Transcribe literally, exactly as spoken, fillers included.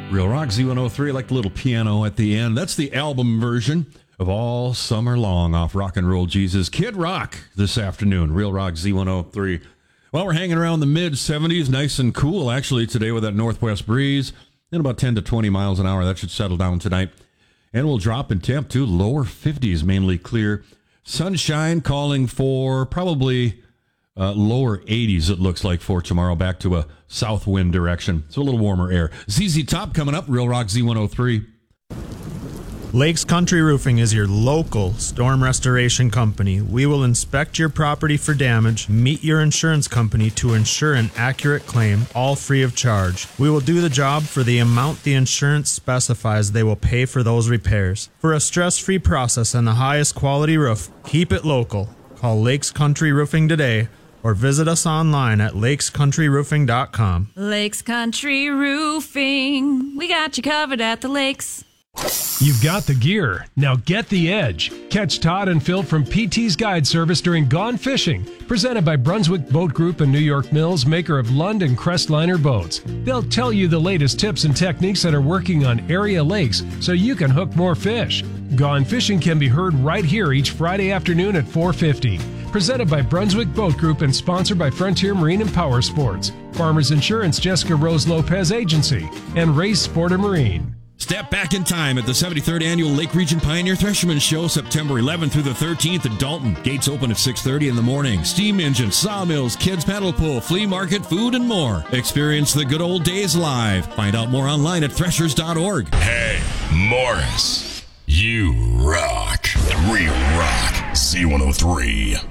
Real Rock Z one oh three, I like the little piano at the end. That's the album version of All Summer Long off Rock and Roll Jesus. Kid Rock this afternoon, Real Rock Z one oh three. Well, we're hanging around the mid seventies, nice and cool actually today with that northwest breeze. And about ten to twenty miles an hour, that should settle down tonight. And we'll drop in temp to lower fifties, mainly clear. Sunshine calling for probably uh, lower eighties, it looks like, for tomorrow, back to a south wind direction. So a little warmer air. Z Z Top coming up, Real Rock Z one oh three. Lakes Country Roofing is your local storm restoration company. We will inspect your property for damage, meet your insurance company to ensure an accurate claim, all free of charge. We will do the job for the amount the insurance specifies they will pay for those repairs. For a stress-free process and the highest quality roof, keep it local. Call Lakes Country Roofing today or visit us online at lakes country roofing dot com. Lakes Country Roofing. We got you covered at the lakes. You've got the gear. Now get the edge. Catch Todd and Phil from P T's Guide Service during Gone Fishing, presented by Brunswick Boat Group and New York Mills, maker of Lund and Crestliner boats. They'll tell you the latest tips and techniques that are working on area lakes so you can hook more fish. Gone Fishing can be heard right here each Friday afternoon at four fifty. Presented by Brunswick Boat Group and sponsored by Frontier Marine and Power Sports, Farmers Insurance, Jessica Rose Lopez Agency, and Race Sport and Marine. Step back in time at the seventy-third Annual Lake Region Pioneer Thresherman Show, September eleventh through the thirteenth in Dalton. Gates open at six thirty in the morning. Steam engines, sawmills, kids paddle pool, flea market, food, and more. Experience the good old days live. Find out more online at threshers dot org. Hey, Morris, you rock. Real Rock Z one oh three.